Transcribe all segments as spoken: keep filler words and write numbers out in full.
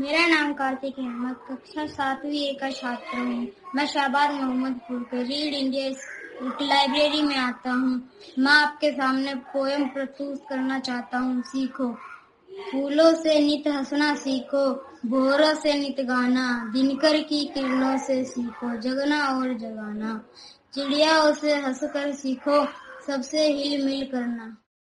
मेरा नाम कार्तिक अहमद, कक्षा सातवीं ए का छात्र हूँ। मैं शाहबाद मोहम्मदपुर के रीड इंडिया लाइब्रेरी में आता हूँ। मैं आपके सामने पोयम प्रस्तुत करना चाहता हूँ। सीखो, फूलों से नित हंसना सीखो, भौरों से नित गाना, दिनकर की किरणों से सीखो जगना और जगाना, चिड़ियाओं से हंसकर सीखो, सबसे हिल मिल करना।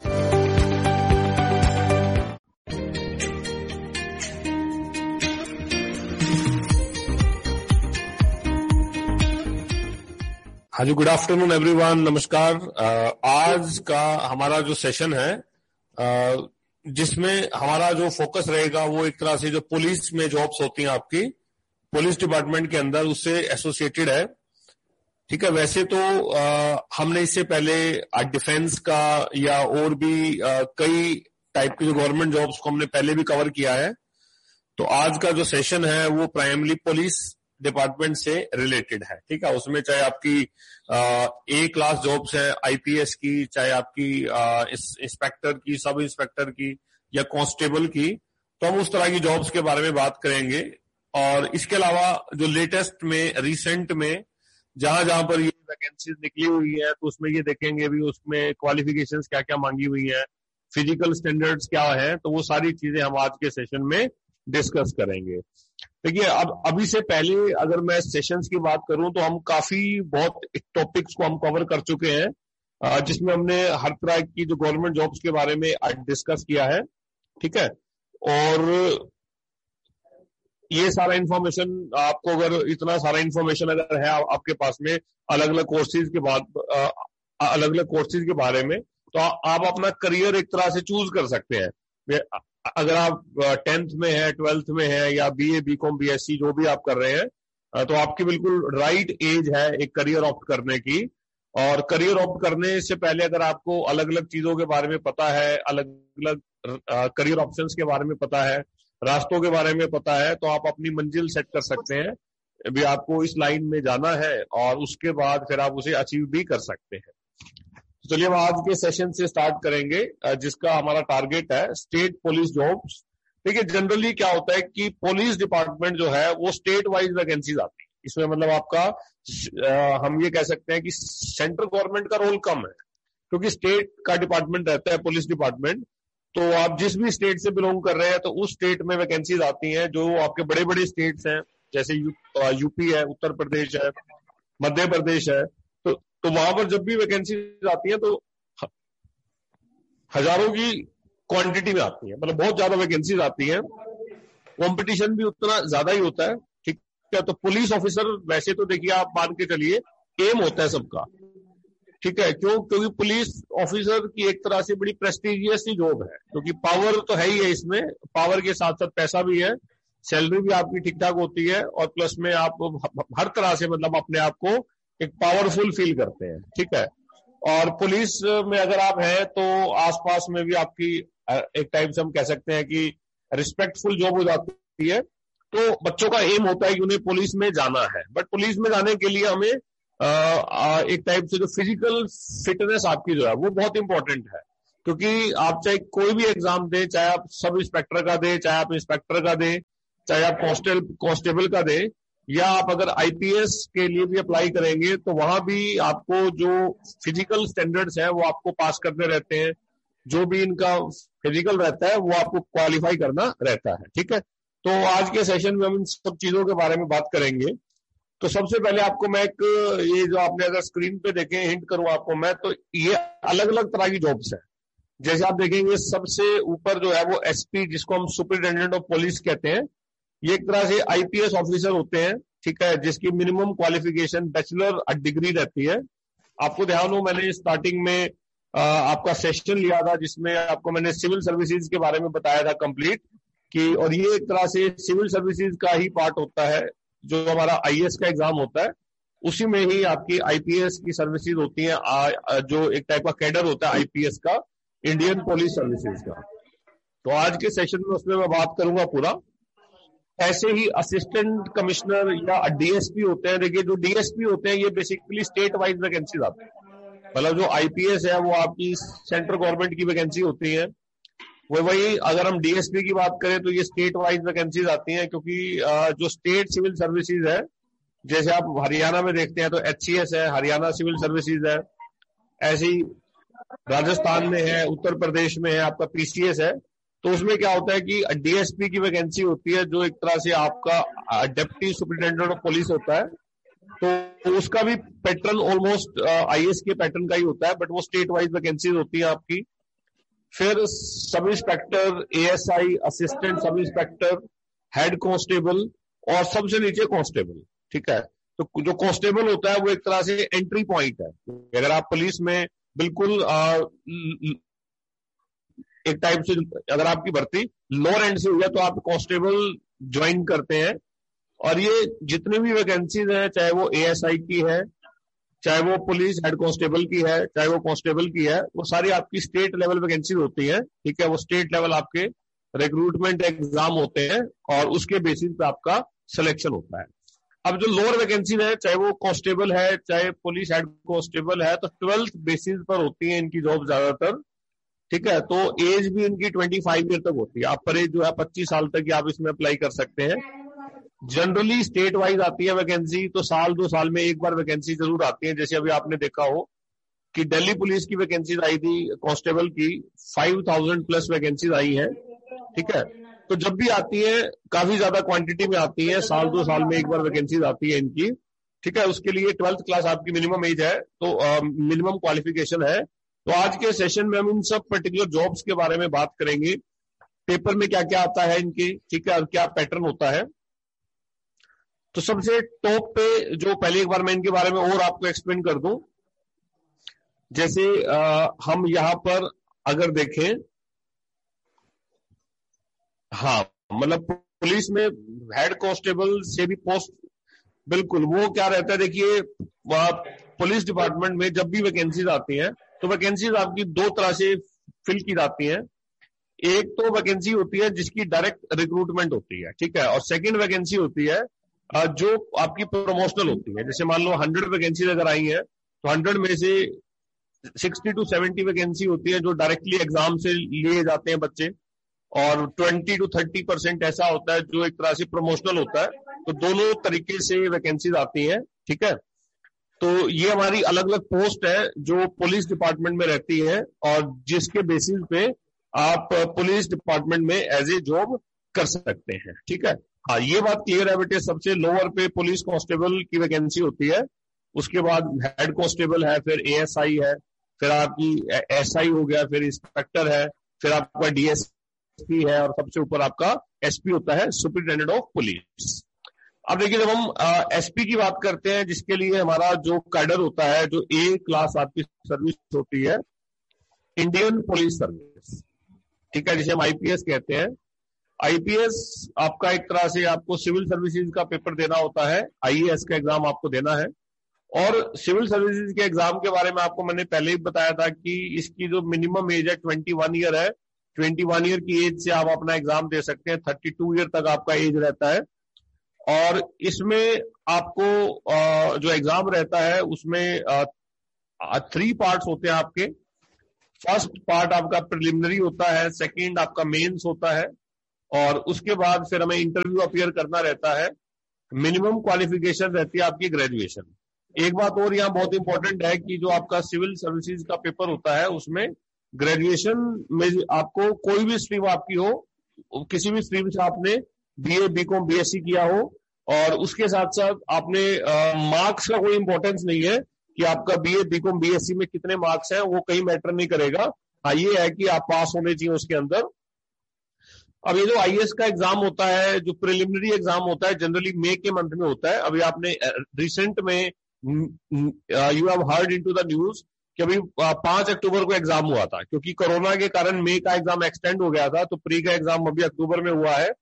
हाँ जी, गुड आफ्टरनून एवरीवन, नमस्कार। आज का हमारा जो सेशन है जिसमें हमारा जो फोकस रहेगा वो एक तरह से जो पुलिस में जॉब्स होती हैं आपकी पुलिस डिपार्टमेंट के अंदर उससे एसोसिएटेड है। ठीक है, वैसे तो आ, हमने इससे पहले डिफेंस का या और भी आ, कई टाइप की जो गवर्नमेंट जॉब्स को हमने पहले भी कवर किया है। तो आज का जो सेशन है वो प्राइमरी पुलिस डिपार्टमेंट से रिलेटेड है। ठीक है, उसमें चाहे आपकी ए क्लास जॉब्स है आईपीएस की, चाहे आपकी इंस्पेक्टर की, सब इंस्पेक्टर की या कांस्टेबल की, तो हम उस तरह की जॉब्स के बारे में बात करेंगे। और इसके अलावा जो लेटेस्ट में रिसेंट में जहां जहां पर ये वैकेंसीज निकली हुई है तो उसमें ये देखेंगे भी उसमें क्वालिफिकेशंस क्या क्या मांगी हुई है, फिजिकल स्टैंडर्ड्स क्या है, तो वो सारी चीजें हम आज के सेशन में डिस्कस करेंगे। देखिए, अब अभी से पहले अगर मैं सेशंस की बात करूं तो हम काफी बहुत टॉपिक्स को हम कवर कर चुके हैं जिसमें हमने हर तरह की जो गवर्नमेंट जॉब्स के बारे में डिस्कस किया है। ठीक है, और ये सारा इंफॉर्मेशन आपको, अगर इतना सारा इंफॉर्मेशन अगर है आपके पास में अलग अलग कोर्सेज के बाद अलग अलग कोर्सेज के बारे में, तो आप अपना करियर एक तरह से चूज कर सकते हैं। अगर आप टेंथ में है, ट्वेल्थ में है या बीए, बीकॉम, बीएससी जो भी आप कर रहे हैं, तो आपकी बिल्कुल राइट एज है एक करियर ऑप्ट करने की। और करियर ऑप्ट करने से पहले अगर आपको अलग अलग चीजों के बारे में पता है, अलग अलग करियर ऑप्शंस के बारे में पता है, रास्तों के बारे में पता है, तो आप अपनी मंजिल सेट कर सकते हैं भी आपको इस लाइन में जाना है और उसके बाद फिर आप उसे अचीव भी कर सकते हैं। तो चलिए हम आज के सेशन से स्टार्ट करेंगे जिसका हमारा टारगेट है स्टेट पुलिस जॉब्स। देखिए, जनरली क्या होता है कि पुलिस डिपार्टमेंट जो है वो स्टेट वाइज वैकेंसीज आती है। इसमें मतलब आपका आ, हम ये कह सकते हैं कि सेंट्रल गवर्नमेंट का रोल कम है क्योंकि स्टेट का डिपार्टमेंट रहता है पुलिस डिपार्टमेंट। तो आप जिस भी स्टेट से बिलोंग कर रहे हैं तो उस स्टेट में वैकेंसीज आती हैं जो आपके बड़े बड़े स्टेट्स हैं, जैसे यू, यूपी है, उत्तर प्रदेश है, मध्य प्रदेश है। तो तो वहां पर जब भी वैकेंसी आती है तो हजारों की क्वांटिटी में आती है, मतलब बहुत ज्यादा वैकेंसीज आती है, कंपटीशन भी उतना ज्यादा ही होता है। ठीक है, तो पुलिस ऑफिसर वैसे तो देखिए आप मान के चलिए एम होता है सबका। ठीक है, क्यों? क्योंकि पुलिस ऑफिसर की एक तरह से बड़ी प्रेस्टिजियस सी जॉब है, क्योंकि पावर तो है ही है, इसमें पावर के साथ साथ पैसा भी है, सैलरी भी आपकी ठीक ठाक होती है और प्लस में आप हर तरह से मतलब अपने आप को एक पावरफुल फील करते हैं। ठीक है, और पुलिस में अगर आप हैं तो आसपास में भी आपकी एक टाइप से हम कह सकते हैं कि रिस्पेक्टफुल जॉब हो जाती है। तो बच्चों का एम होता है कि उन्हें पुलिस में जाना है, बट पुलिस में जाने के लिए हमें आ, आ, एक टाइप से जो फिजिकल फिटनेस आपकी जो है वो बहुत इंपॉर्टेंट है। क्योंकि आप चाहे कोई भी एग्जाम दें, चाहे आप सब इंस्पेक्टर का दें, चाहे आप इंस्पेक्टर का दें, चाहे आप कांस्टेबल का दें, या आप अगर आईपीएस के लिए भी अप्लाई करेंगे तो वहां भी आपको जो फिजिकल स्टैंडर्ड्स हैं वो आपको पास करने रहते हैं। जो भी इनका फिजिकल रहता है वो आपको क्वालिफाई करना रहता है। ठीक है, तो आज के सेशन में हम इन सब चीजों के बारे में बात करेंगे। तो सबसे पहले आपको मैं एक, ये जो आपने अगर स्क्रीन पे देखें, हिंट करूं आपको मैं, तो ये अलग अलग तरह की जॉब्स है। जैसे आप देखेंगे सबसे ऊपर जो है वो एसपी, जिसको हम सुपरिटेंडेंट ऑफ पुलिस कहते हैं, ये एक तरह से आईपीएस ऑफिसर होते हैं। ठीक है, जिसकी मिनिमम क्वालिफिकेशन बैचलर डिग्री रहती है। आपको ध्यान हो, मैंने स्टार्टिंग में आ, आपका सेशन लिया था जिसमें आपको मैंने सिविल सर्विसेज के बारे में बताया था कंप्लीट कि, और ये एक तरह से सिविल सर्विसेज का ही पार्ट होता है। जो हमारा आईएएस का एग्जाम होता है उसी में ही आपकी आईपीएस की सर्विसेज होती है, आ, जो एक टाइप का कैडर होता है आईपीएस का, इंडियन पुलिस सर्विसेज का। तो आज के सेशन में उसमें मैं बात करूंगा पूरा। ऐसे ही असिस्टेंट कमिश्नर या डीएसपी होते हैं। देखिए, जो डीएसपी होते हैं ये बेसिकली स्टेट वाइज वैकेंसीज आती है। मतलब जो आईपीएस है वो आपकी सेंट्रल गवर्नमेंट की वैकेंसी होती है, वो वही अगर हम डीएसपी की बात करें तो ये स्टेट वाइज वैकेंसीज आती हैं, क्योंकि जो स्टेट सिविल सर्विसेज है, जैसे आप हरियाणा में देखते हैं तो एचसीएस है, हरियाणा सिविल सर्विसेज है, ऐसी राजस्थान में है, उत्तर प्रदेश में है आपका पीसीएस है। तो उसमें क्या होता है कि डीएसपी की वैकेंसी होती है जो एक तरह से आपका डिप्टी सुपरिटेंडेंट ऑफ पुलिस होता है, तो उसका भी पैटर्न ऑलमोस्ट आईएएस के पैटर्न का ही होता है, बट वो स्टेट वाइज वैकेंसीज होती है आपकी। फिर sub inspector, ASI, assistant sub inspector, head constable और सबसे नीचे कांस्टेबल, ठीक है। तो जो कांस्टेबल होता है वो एक तरह से एंट्री पॉइंट है। अगर आप पुलिस में बिल्कुल आ, एक टाइप से अगर आपकी भर्ती लोअर एंड से हुई है तो आप कांस्टेबल ज्वाइन करते हैं। और ये जितनी भी वैकेंसीज हैं, चाहे वो एएसआई की है, चाहे वो पुलिस हेड कांस्टेबल की है, चाहे वो कांस्टेबल की है, वो सारी आपकी स्टेट लेवल वैकेंसीज होती है, ठीक है। वो स्टेट लेवल आपके रिक्रूटमेंट एग्जाम होते हैं और उसके बेसिस पे आपका सिलेक्शन होता है। अब जो लोअर वैकेंसी है, चाहे वो कांस्टेबल है, चाहे पुलिस हेड कांस्टेबल है, तो ट्वेल्थ बेसिस पर होती है इनकी जॉब ज्यादातर, ठीक है। तो एज भी इनकी पच्चीस ईयर तक होती है। आप पर एज जो है पच्चीस साल तक आप इसमें अप्लाई कर सकते हैं। जनरली स्टेट वाइज आती है वैकेंसी, तो साल दो साल में एक बार वैकेंसी जरूर आती है। जैसे अभी आपने देखा हो कि दिल्ली पुलिस की वैकेंसीज आई थी कांस्टेबल की, फाइव थाउजेंड प्लस वैकेंसीज आई है, ठीक है। तो जब भी आती है काफी ज्यादा क्वांटिटी में आती है, साल दो साल में एक बार वैकेंसीज आती है इनकी, ठीक है। उसके लिए ट्वेल्थ क्लास आपकी मिनिमम एज है, तो मिनिमम क्वालिफिकेशन है। तो आज के सेशन में हम इन सब पर्टिकुलर जॉब्स के बारे में बात करेंगे, पेपर में क्या क्या आता है इनके, ठीक है, और क्या पैटर्न होता है। तो सबसे टॉप पे जो पहले एक बार मैं इनके बारे में और आपको एक्सप्लेन कर दूं, जैसे आ, हम यहां पर अगर देखें, हाँ मतलब पुलिस में हेड कांस्टेबल से भी पोस्ट, बिल्कुल वो क्या रहता है, देखिए पुलिस डिपार्टमेंट में जब भी वैकेंसीज आती हैं तो वैकेंसीज आपकी दो तरह से फिल की जाती हैं। एक तो वैकेंसी होती है जिसकी डायरेक्ट रिक्रूटमेंट होती है, ठीक है, और सेकंड वैकेंसी होती है जो आपकी प्रमोशनल होती है। जैसे मान लो हंड्रेड वैकेंसीज अगर आई है तो हंड्रेड में से सिक्सटी टू सेवेंटी वैकेंसी होती है जो डायरेक्टली एग्जाम से लिए जाते हैं बच्चे, और ट्वेंटी टू थर्टी परसेंट ऐसा होता है जो एक तरह से प्रमोशनल होता है। तो दोनों तरीके से वैकेंसीज आती हैं, ठीक है। तो ये हमारी अलग अलग पोस्ट है जो पुलिस डिपार्टमेंट में रहती है और जिसके बेसिस पे आप पुलिस डिपार्टमेंट में एज ए जॉब कर सकते हैं, ठीक है। हाँ, ये बात क्लियर है बेटे। सबसे लोअर पे पुलिस कांस्टेबल की वैकेंसी होती है, उसके बाद हेड कांस्टेबल है, फिर एएसआई है, फिर आपकी एसआई हो गया, फिर इंस्पेक्टर है, फिर आपका डीएसपी है, और सबसे ऊपर आपका एसपी होता है, सुपरिटेंडेंट ऑफ पुलिस। अब देखिए, जब हम एसपी की बात करते हैं, जिसके लिए हमारा जो कैडर होता है, जो ए क्लास आपकी सर्विस होती है, इंडियन पुलिस सर्विस, ठीक है, जिसे हम आईपीएस कहते हैं। आईपीएस आपका एक तरह से आपको सिविल सर्विसेज का पेपर देना होता है, आईएएस का एग्जाम आपको देना है। और सिविल सर्विसेज के एग्जाम के बारे में आपको मैंने पहले ही बताया था कि इसकी जो मिनिमम एज है ट्वेंटी वन ईयर है। ट्वेंटी वन ईयर की एज से आप अपना एग्जाम दे सकते हैं, थर्टी टू ईयर तक आपका एज रहता है। और इसमें आपको जो एग्जाम रहता है उसमें थ्री पार्ट्स होते हैं आपके। फर्स्ट पार्ट आपका प्रिलिमिनरी होता है, सेकंड आपका मेंस होता है, और उसके बाद फिर हमें इंटरव्यू अपीयर करना रहता है। मिनिमम क्वालिफिकेशन रहती है आपकी ग्रेजुएशन। एक बात और यहाँ बहुत इंपॉर्टेंट है कि जो आपका सिविल सर्विसेज का पेपर होता है उसमें ग्रेजुएशन में आपको कोई भी स्ट्रीम आपकी हो, किसी भी स्ट्रीम से आपने बीए, बीकॉम, बीएससी किया हो, और उसके साथ साथ आपने मार्क्स का कोई इंपॉर्टेंस नहीं है कि आपका बीए, बीकॉम, बीएससी में कितने मार्क्स हैं, वो कहीं मैटर नहीं करेगा। हाँ, ये है कि आप पास होने चाहिए उसके अंदर। अब ये जो आईएएस का एग्जाम होता है, जो प्रिलिमिनरी एग्जाम होता है, जनरली मई के मंथ में होता है। अभी आपने रिसेंट में you have heard into the news कि अभी पांच अक्टूबर को एग्जाम हुआ था, क्योंकि कोरोना के कारण मई का एग्जाम एक्सटेंड हो गया था, तो प्री का एग्जाम अभी अक्टूबर में हुआ है।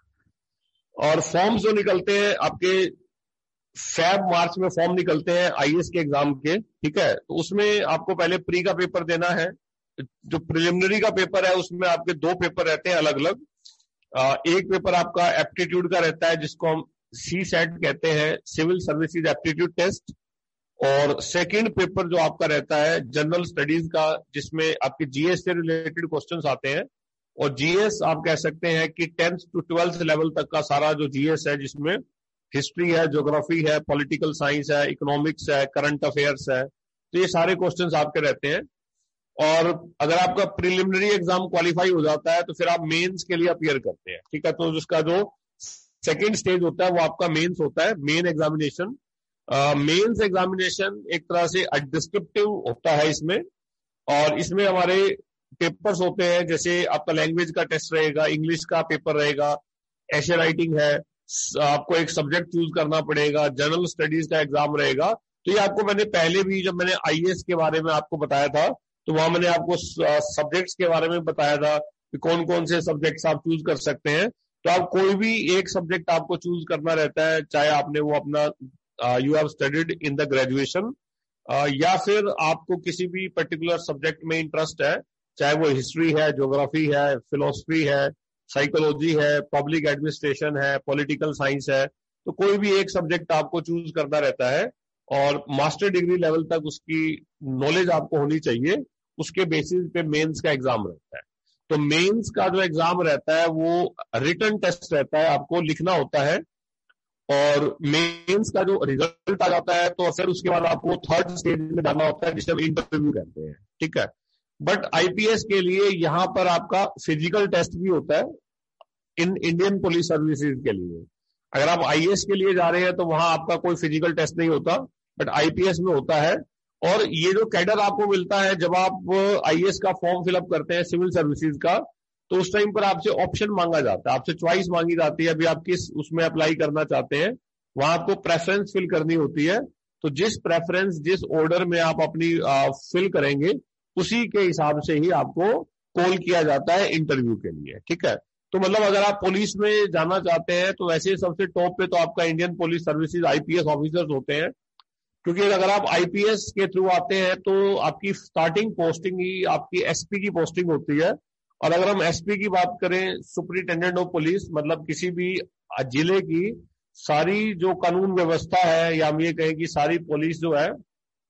और फॉर्म्स जो निकलते हैं आपके फेब मार्च में फॉर्म निकलते हैं आईएएस के एग्जाम के, ठीक है। तो उसमें आपको पहले प्री का पेपर देना है। जो प्रिलिमिनरी का पेपर है उसमें आपके दो पेपर रहते हैं अलग अलग। एक पेपर आपका एप्टीट्यूड का रहता है जिसको हम सी सेट कहते हैं, सिविल सर्विसेज एप्टीट्यूड टेस्ट। और सेकंड पेपर जो आपका रहता है जनरल स्टडीज का, जिसमें आपके जीएस से रिलेटेड क्वेश्चंस आते हैं, और जीएस आप कह सकते हैं कि टेंथ टू ट्वेल्थ लेवल तक का सारा जो जीएस है, जिसमें हिस्ट्री है, ज्योग्राफी है, पॉलिटिकल साइंस है, इकोनॉमिक्स है, करंट अफेयर्स है, तो ये सारे क्वेश्चंस आपके रहते हैं। और अगर आपका प्रिलिमिनरी एग्जाम क्वालिफाई हो जाता है तो फिर आप मेंस के लिए अपीयर करते हैं, ठीक है। तो उसका जो सेकेंड स्टेज होता है वो आपका मेंस होता है, मेन एग्जामिनेशन। मेंस एग्जामिनेशन एक तरह से डिस्क्रिप्टिव होता है इसमें, और इसमें हमारे पेपर्स होते हैं, जैसे आपका लैंग्वेज का टेस्ट रहेगा, इंग्लिश का पेपर रहेगा, ऐसे राइटिंग है, आपको एक सब्जेक्ट चूज करना पड़ेगा, जनरल स्टडीज का एग्जाम रहेगा। तो ये आपको मैंने पहले भी जब मैंने आईएएस के बारे में आपको बताया था तो वहां मैंने आपको सब्जेक्ट्स के बारे में बताया था कि कौन कौन से सब्जेक्ट्स आप चूज कर सकते हैं। तो आप कोई भी एक सब्जेक्ट आपको चूज करना रहता है, चाहे आपने वो अपना you have studied in the graduation या फिर आपको किसी भी पर्टिकुलर सब्जेक्ट में इंटरेस्ट है, चाहे वो हिस्ट्री है, ज्योग्राफी है, फिलोसफी है, साइकोलॉजी है, पब्लिक एडमिनिस्ट्रेशन है, पॉलिटिकल साइंस है, तो कोई भी एक सब्जेक्ट आपको चूज करना रहता है और मास्टर डिग्री लेवल तक उसकी नॉलेज आपको होनी चाहिए। उसके बेसिस पे मेंस का एग्जाम रहता है। तो मेंस का जो एग्जाम रहता है वो रिटन टेस्ट रहता है, आपको लिखना होता है, और मेंस का जो रिजल्ट आ जाता है तो फिर उसके बाद आपको थर्ड स्टेज में जाना होता है, जिसे हम इंटरव्यू कहते हैं, ठीक है। बट आईपीएस के लिए यहां पर आपका फिजिकल टेस्ट भी होता है इन इंडियन पुलिस सर्विसेज के लिए। अगर आप आईएएस के लिए जा रहे हैं तो वहां आपका कोई फिजिकल टेस्ट नहीं होता, बट आईपीएस में होता है। और ये जो कैडर आपको मिलता है जब आप आईएएस का फॉर्म फिलअप करते हैं सिविल सर्विसेज का, तो उस टाइम पर आपसे ऑप्शन मांगा जाता है, आपसे चॉइस मांगी जाती है, अभी आप किस उसमें अप्लाई करना चाहते हैं। वहां आपको प्रेफरेंस फिल करनी होती है। तो जिस प्रेफरेंस जिस ऑर्डर में आप अपनी फिल करेंगे उसी के हिसाब से ही आपको कॉल किया जाता है इंटरव्यू के लिए, ठीक है। तो मतलब अगर आप पुलिस में जाना चाहते हैं तो वैसे सबसे टॉप पे तो आपका Indian police services IPS officers होते हैं, क्योंकि अगर आप आईपीएस के थ्रू आते हैं तो आपकी स्टार्टिंग पोस्टिंग ही आपकी एसपी की पोस्टिंग होती है। और अगर हम एसपी की बात करें, सुपरिटेंडेंट ऑफ पुलिस, मतलब किसी भी जिले की सारी जो कानून व्यवस्था है, या हम ये कहें कि सारी पुलिस जो है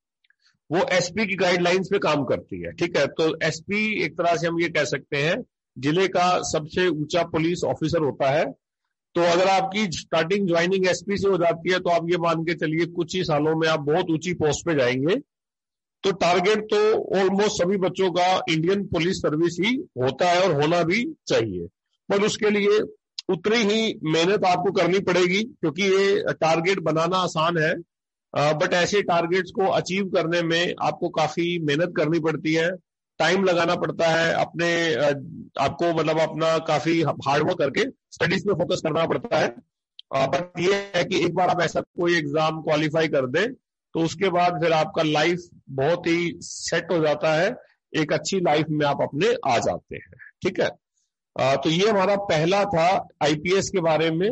वो एसपी की गाइडलाइंस पे काम करती है, ठीक है। तो एसपी एक तरह से हम ये कह सकते हैं जिले का सबसे ऊंचा पुलिस ऑफिसर होता है। तो अगर आपकी स्टार्टिंग ज्वाइनिंग एसपी से हो जाती है तो आप ये मान के चलिए कुछ ही सालों में आप बहुत ऊंची पोस्ट पे जाएंगे। तो टारगेट तो ऑलमोस्ट सभी बच्चों का इंडियन पुलिस सर्विस ही होता है और होना भी चाहिए, पर उसके लिए उतनी ही मेहनत आपको करनी पड़ेगी, क्योंकि ये टारगेट बनाना आसान है, बट ऐसे टारगेट्स को अचीव करने में आपको काफी मेहनत करनी पड़ती है, टाइम लगाना पड़ता है, अपने आपको मतलब अपना काफी हार्डवर्क करके स्टडीज में फोकस करना पड़ता है। बट ये है कि एक बार आप ऐसा कोई एग्जाम क्वालिफाई कर दें तो उसके बाद फिर आपका लाइफ बहुत ही सेट हो जाता है, एक अच्छी लाइफ में आप अपने आ जाते हैं, ठीक है। आ, तो ये हमारा पहला था आईपीएस के बारे में।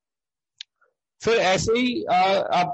फिर ऐसे ही आ,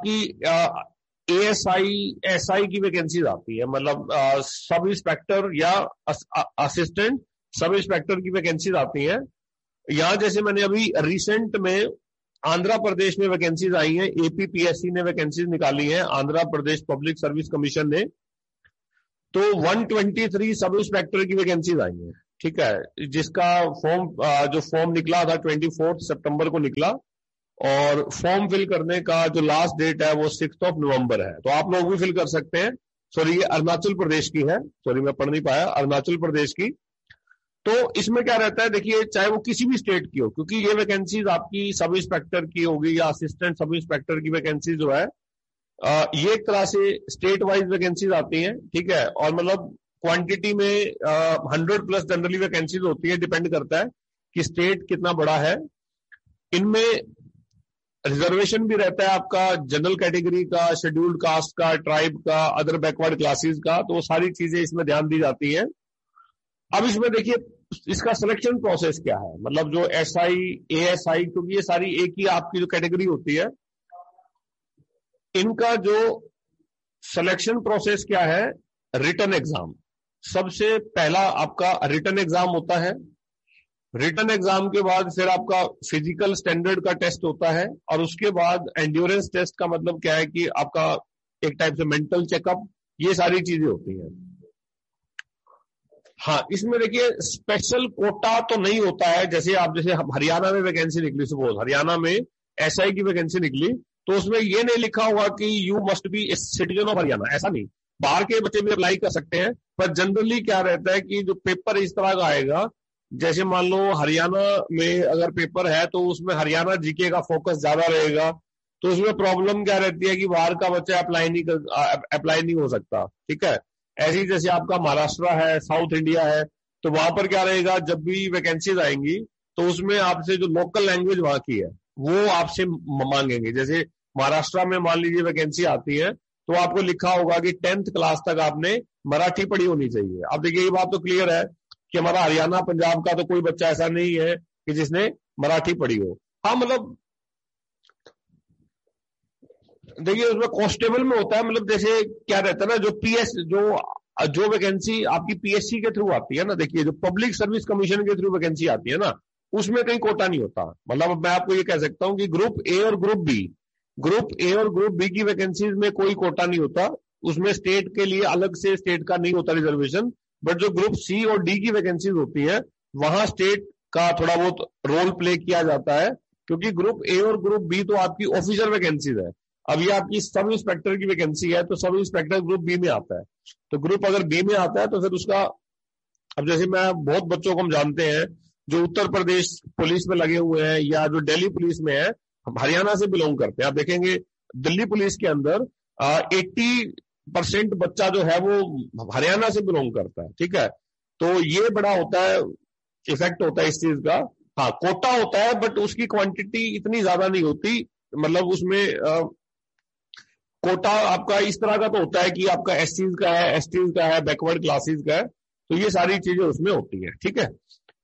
आपकी एएसआई एसआई की वैकेंसीज आती है, मतलब सब इंस्पेक्टर या असिस्टेंट सब इंस्पेक्टर की वैकेंसीज आती हैं। यहां जैसे मैंने अभी रिसेंट में आंध्र प्रदेश में वैकेंसीज आई हैं, एपीपीएससी ने वैकेंसीज निकाली हैं, Andhra Pradesh public service commission ने। तो एक सौ तेईस सब इंस्पेक्टर की वैकेंसीज आई हैं, ठीक है, जिसका फॉर्म जो फॉर्म निकला था चौबीस सितंबर को निकला, और फॉर्म फिल करने का जो लास्ट डेट है वो सिक्स ऑफ नवंबर है। तो आप लोग भी फिल कर सकते हैं। सॉरी, ये अरुणाचल प्रदेश की है, सॉरी मैं पढ़ नहीं पाया, अरुणाचल प्रदेश की। तो इसमें क्या रहता है, देखिए चाहे वो किसी भी स्टेट की हो, क्योंकि ये वैकेंसीज आपकी सब इंस्पेक्टर की होगी या असिस्टेंट सब इंस्पेक्टर की वैकेंसी जो है ये एक तरह से स्टेट वाइज वैकेंसीज आती हैं, ठीक है। और मतलब क्वांटिटी में हंड्रेड प्लस जनरली वैकेंसीज होती है, डिपेंड करता है कि स्टेट कितना बड़ा है। इनमें रिजर्वेशन भी रहता है आपका जनरल कैटेगरी का, शेड्यूल्ड कास्ट का, ट्राइब का, अदर बैकवर्ड क्लासेस का, तो वो सारी चीजें इसमें ध्यान दी जाती है। अब इसमें देखिए इसका सिलेक्शन प्रोसेस क्या है, मतलब जो एसआई एएसआई, क्योंकि ये सारी एक ही आपकी जो कैटेगरी होती है, इनका जो सिलेक्शन प्रोसेस क्या है, रिटन एग्जाम सबसे पहला आपका रिटन एग्जाम होता है। रिटन एग्जाम के बाद फिर आपका फिजिकल स्टैंडर्ड का टेस्ट होता है, और उसके बाद एंड्योरेंस टेस्ट का मतलब क्या है कि आपका एक टाइप से मेंटल चेकअप, ये सारी चीजें होती हैं। हाँ, इसमें देखिए स्पेशल कोटा तो नहीं होता है। जैसे आप जैसे हरियाणा में वैकेंसी निकली, सपोज हरियाणा में एसआई की वैकेंसी निकली, तो उसमें ये नहीं लिखा हुआ कि you must be citizen of Haryana, ऐसा नहीं। बाहर के बच्चे भी अप्लाई कर सकते हैं, पर जनरली क्या रहता है कि जो पेपर इस तरह का आएगा, जैसे मान लो हरियाणा में अगर पेपर है तो उसमें हरियाणा जीके का फोकस ज्यादा रहेगा, तो उसमें प्रॉब्लम क्या रहती है कि बाहर का बच्चा अप्लाई नहीं कर अप्लाई नहीं हो सकता। ठीक है, ऐसे ही जैसे आपका महाराष्ट्र है, साउथ इंडिया है, तो वहां पर क्या रहेगा, जब भी वैकेंसीज आएंगी तो उसमें आपसे जो लोकल लैंग्वेज वहां की है वो आपसे मांगेंगे। जैसे महाराष्ट्र में मान लीजिए वैकेंसी आती है तो आपको लिखा होगा कि टेंथ क्लास तक आपने मराठी पढ़ी होनी चाहिए। अब देखिए ये बात तो क्लियर है कि हमारा हरियाणा पंजाब का तो कोई बच्चा ऐसा नहीं है कि जिसने मराठी पढ़ी हो। हाँ, मतलब देखिए उसमें कांस्टेबल में होता है, मतलब जैसे क्या रहता है ना, जो पीएस जो जो वैकेंसी आपकी पीएससी के थ्रू आती है ना, देखिए जो पब्लिक सर्विस कमीशन के थ्रू वैकेंसी आती है ना, उसमें कहीं कोटा नहीं होता। मतलब मैं आपको ये कह सकता हूं कि ग्रुप ए और ग्रुप बी ग्रुप ए और ग्रुप बी की वैकेंसीज में कोई कोटा नहीं होता। उसमें स्टेट के लिए अलग से स्टेट का नहीं होता रिजर्वेशन, बट जो ग्रुप सी और डी की वैकेंसीज होती है वहां स्टेट का थोड़ा बहुत रोल प्ले किया जाता है, क्योंकि ग्रुप ए और ग्रुप बी तो आपकी ऑफिसर वैकेंसीज है। अब ये आपकी सब इंस्पेक्टर की वैकेंसी है, तो सब इंस्पेक्टर ग्रुप बी में आता है। तो ग्रुप अगर बी में आता है तो फिर उसका, अब जैसे मैं बहुत बच्चों को हम जानते हैं जो उत्तर प्रदेश पुलिस में लगे हुए हैं या जो दिल्ली पुलिस में है, हरियाणा से बिलोंग करते हैं। आप देखेंगे दिल्ली पुलिस के अंदर अस्सी परसेंट बच्चा जो है वो हरियाणा से बिलोंग करता है। ठीक है, तो ये बड़ा होता है, इफेक्ट होता है इस चीज का। हाँ, कोटा होता है बट उसकी क्वांटिटी इतनी ज्यादा नहीं होती। मतलब उसमें आ, कोटा आपका इस तरह का तो होता है कि आपका एससीज का है, एसटीज का है, बैकवर्ड क्लासेस का है, तो ये सारी चीजें उसमें होती है। ठीक है,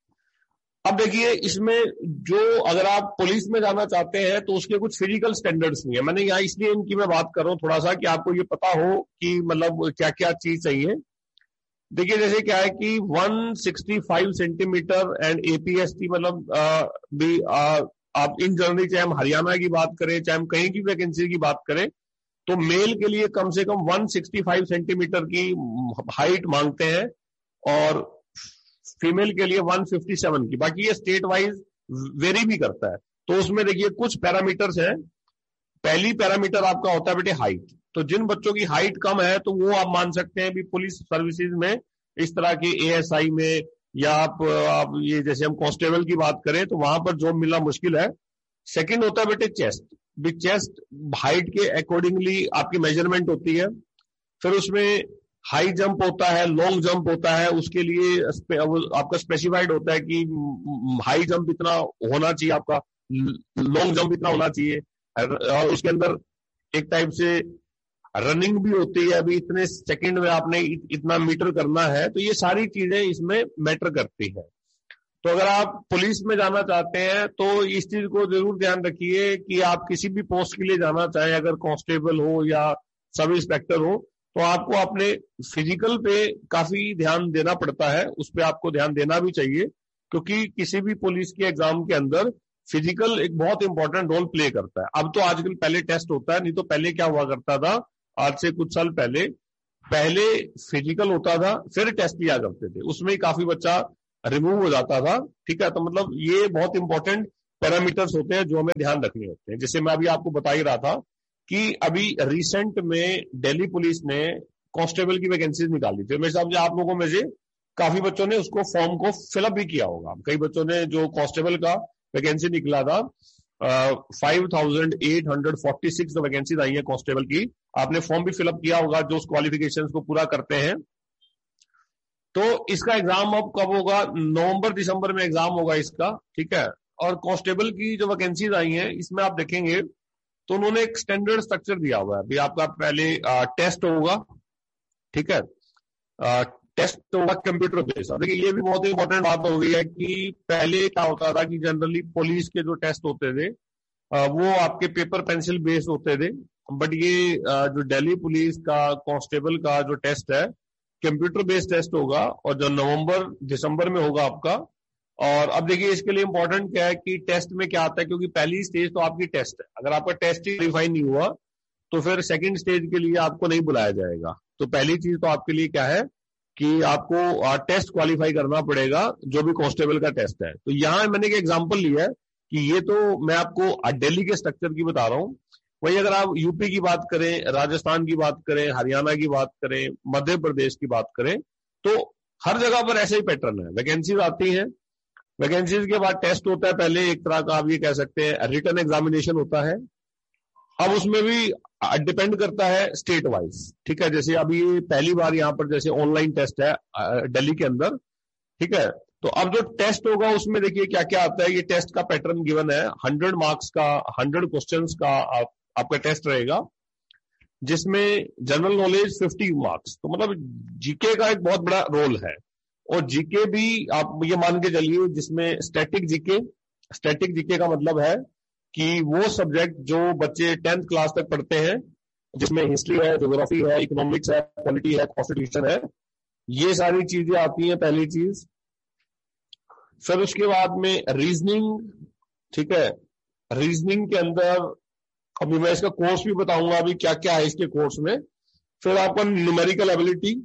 अब देखिए इसमें जो अगर आप पुलिस में जाना चाहते हैं तो उसके कुछ फिजिकल स्टैंडर्ड्स भी है। मैंने यहाँ इसलिए इनकी मैं बात कर रहा हूँ थोड़ा सा कि आपको ये पता हो कि मतलब क्या क्या चीज चाहिए। देखिए जैसे क्या है कि एक सौ पैंसठ सेंटीमीटर एंड एपीएसटी, मतलब आ, भी आ, आप इन जनरली चाहे हम हरियाणा की बात करें चाहे हम कहीं की वैकेंसी की बात करें, तो मेल के लिए कम से कम एक सौ पैंसठ सेंटीमीटर की हाइट मांगते हैं और फीमेल के लिए एक सौ सत्तावन की। बाकी ये स्टेट वाइज वेरी भी करता है। तो उसमें देखिए कुछ पैरामीटर्स हैं। पहली पैरामीटर आपका होता है बेटे हाइट। तो जिन बच्चों की हाइट कम है तो वो आप मान सकते हैं भी पुलिस सर्विसेज में, इस तरह के एएसआई में, या आप, आप ये जैसे हम कांस्टेबल की बात करें तो वहां पर जॉब मिलना मुश्किल है। सेकंड होता है बेटे चेस्ट। भी चेस्ट हाइट के अकॉर्डिंगली आपकी मेजरमेंट होती है। फिर उसमें हाई जंप होता है, लॉन्ग जंप होता है, उसके लिए आपका स्पेसिफाइड होता है कि हाई जंप इतना होना चाहिए, आपका लॉन्ग जंप इतना होना चाहिए। और उसके अंदर एक टाइप से रनिंग भी होती है, अभी इतने सेकंड में आपने इतना मीटर करना है। तो ये सारी चीजें इसमें मैटर करती है। तो अगर आप पुलिस में जाना चाहते हैं तो इस चीज को जरूर ध्यान रखिए कि आप किसी भी पोस्ट के लिए जाना चाहें, अगर कांस्टेबल हो या सब इंस्पेक्टर हो, तो आपको अपने फिजिकल पे काफी ध्यान देना पड़ता है। उस पर आपको ध्यान देना भी चाहिए, क्योंकि किसी भी पुलिस के एग्जाम के अंदर फिजिकल एक बहुत इंपॉर्टेंट रोल प्ले करता है। अब तो आजकल पहले टेस्ट होता है, नहीं तो पहले क्या हुआ करता था, आज से कुछ साल पहले पहले फिजिकल होता था फिर टेस्ट लिया करते थे, उसमें ही काफी बच्चा रिमूव हो जाता था। ठीक है, तो मतलब ये बहुत इंपॉर्टेंट पैरामीटर्स होते हैं जो हमें ध्यान रखने होते हैं। जैसे मैं अभी आपको बता ही रहा था कि अभी रिसेंट में दिल्ली पुलिस ने कांस्टेबल की वैकेंसीज निकाली थी। मेरे समझे आप लोगों में से काफी बच्चों ने उसको फॉर्म को फिलअप भी किया होगा। कई बच्चों ने जो कांस्टेबल का वैकेंसी निकला था, five thousand eight hundred forty six vacancies आई है कांस्टेबल की, आपने फॉर्म भी फिलअप किया होगा जो उस क्वालिफिकेशंस को पूरा करते हैं। तो इसका एग्जाम अब कब होगा, नवंबर दिसंबर में एग्जाम होगा इसका। ठीक है, और कांस्टेबल की जो वैकेंसीज आई हैं इसमें आप देखेंगे तो उन्होंने एक स्टैंडर्ड स्ट्रक्चर दिया हुआ है। अभी आपका पहले आ, टेस्ट होगा। ठीक है, आ, टेस्ट होगा कंप्यूटर बेस्ड। अब देखिए ये भी बहुत इंपॉर्टेंट बात हो गई है कि पहले क्या होता था कि जनरली पुलिस के जो टेस्ट होते थे आ, वो आपके पेपर पेंसिल बेस्ड होते थे, बट ये आ, जो दिल्ली पुलिस का कांस्टेबल का जो टेस्ट है कंप्यूटर बेस्ड टेस्ट होगा, और जो नवंबर दिसंबर में होगा आपका। और अब देखिए इसके लिए इंपॉर्टेंट क्या है कि टेस्ट में क्या आता है, क्योंकि पहली स्टेज तो आपकी टेस्ट है, अगर आपका टेस्ट ही वेरीफाई नहीं हुआ तो फिर सेकंड स्टेज के लिए आपको नहीं बुलाया जाएगा। तो पहली चीज तो आपके लिए क्या है कि आपको टेस्ट क्वालिफाई करना पड़ेगा, जो भी कांस्टेबल का टेस्ट है। तो यहाँ मैंने एक एग्जांपल लिया है कि ये तो मैं आपको दिल्ली के स्ट्रक्चर की बता रहा हूँ। वही अगर आप यूपी की बात करें, राजस्थान की बात करें, हरियाणा की बात करें, मध्य प्रदेश की बात करें, तो हर जगह पर ऐसे ही पैटर्न है। वैकेंसीज आती हैं, वैकेंसीज के बाद टेस्ट होता है, पहले एक तरह का आप ये कह सकते हैं रिटन एग्जामिनेशन होता है। अब उसमें भी डिपेंड करता है स्टेट वाइज, ठीक है। जैसे अभी पहली बार यहाँ पर जैसे ऑनलाइन टेस्ट है दिल्ली के अंदर, ठीक है। तो अब जो टेस्ट होगा उसमें देखिए क्या क्या आता है। ये टेस्ट का पैटर्न गिवन है, हंड्रेड मार्क्स का, हंड्रेड क्वेश्चंस का आप, आपका टेस्ट रहेगा, जिसमें जनरल नॉलेज फिफ्टी मार्क्स। तो मतलब जीके का एक बहुत बड़ा रोल है। और जीके भी आप ये मान के चलिए जिसमें स्टैटिक जीके, स्टैटिक जीके का मतलब है कि वो सब्जेक्ट जो बच्चे टेंथ क्लास तक पढ़ते हैं, जिसमें हिस्ट्री है, ज्योग्राफी है, इकोनॉमिक्स है, पॉलिटी है, कॉन्स्टिट्यूशन है, ये सारी चीजें आती हैं पहली चीज। फिर उसके बाद में रीजनिंग, ठीक है। रीजनिंग के अंदर अभी मैं इसका कोर्स भी बताऊंगा अभी क्या क्या है इसके कोर्स में। फिर आपका न्यूमेरिकल एबिलिटी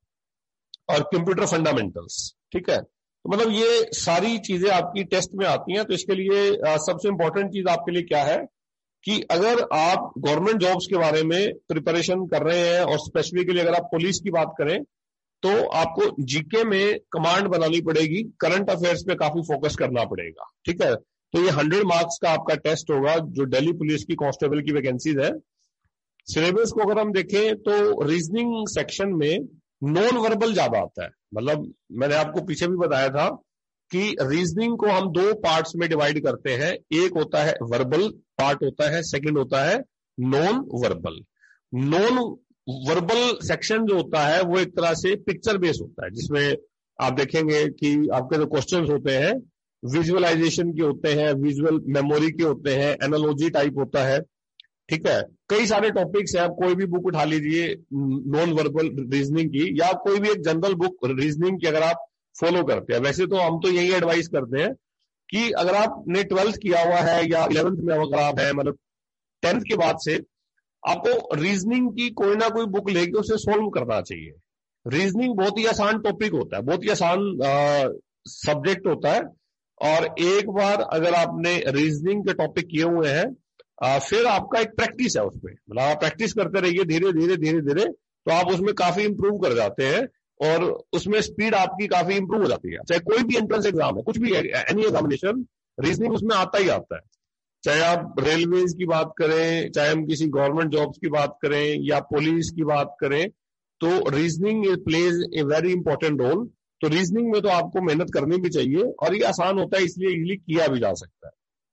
और कंप्यूटर फंडामेंटल्स, ठीक है। तो मतलब ये सारी चीजें आपकी टेस्ट में आती हैं। तो इसके लिए आ, सबसे इंपॉर्टेंट चीज आपके लिए क्या है कि अगर आप गवर्नमेंट जॉब्स के बारे में प्रिपरेशन कर रहे हैं और स्पेसिफिकली अगर आप पुलिस की बात करें तो आपको जीके में कमांड बनानी पड़ेगी, करंट अफेयर्स पे काफी फोकस करना पड़ेगा, ठीक है। तो ये हंड्रेड मार्क्स का आपका टेस्ट होगा जो दिल्ली पुलिस की कांस्टेबल की वैकेंसीज है। सिलेबस को अगर हम देखें तो रीजनिंग सेक्शन में नॉन वर्बल ज्यादा आता है। मतलब मैंने आपको पीछे भी बताया था कि रीजनिंग को हम दो पार्ट्स में डिवाइड करते हैं, एक होता है वर्बल पार्ट होता है, सेकंड होता है non verbal. Non verbal section जो होता है वो एक तरह से पिक्चर बेस होता है, जिसमें आप देखेंगे कि आपके जो क्वेश्चंस होते हैं विजुअलाइजेशन के होते हैं, विजुअल मेमोरी के होते हैं, एनालॉजी टाइप होता है, ठीक है। कई सारे टॉपिक्स हैं, आप कोई भी बुक उठा लीजिए नॉन वर्बल रीजनिंग की, या कोई भी एक जनरल बुक रीजनिंग की अगर आप फॉलो करते हैं। वैसे तो हम तो यही एडवाइस करते हैं कि अगर आपने ट्वेल्थ किया हुआ है या इलेवेंथ में अगर आप है, मतलब टेंथ के बाद से आपको रीजनिंग की कोई ना कोई बुक लेके उसे सोल्व करना चाहिए। रीजनिंग बहुत ही आसान टॉपिक होता है, बहुत ही आसान सब्जेक्ट होता है। और एक बार अगर आपने रीजनिंग के टॉपिक किए हुए हैं आ, फिर आपका एक प्रैक्टिस है उसमें, मतलब आप प्रैक्टिस करते रहिए धीरे धीरे धीरे धीरे, तो आप उसमें काफी इंप्रूव कर जाते हैं और उसमें स्पीड आपकी काफी इंप्रूव हो जाती है। चाहे कोई भी एंट्रेंस एग्जाम है, कुछ भी एनी एग्जामिनेशन, रीजनिंग उसमें आता ही आता है। चाहे आप रेलवेज की बात करें, चाहे हम किसी गवर्नमेंट जॉब्स की बात करें या पुलिस की बात करें, तो reasoning plays a very important role. तो रीजनिंग में तो आपको मेहनत करनी भी चाहिए और ये आसान होता है, इसलिए इजीली किया भी जा सकता है।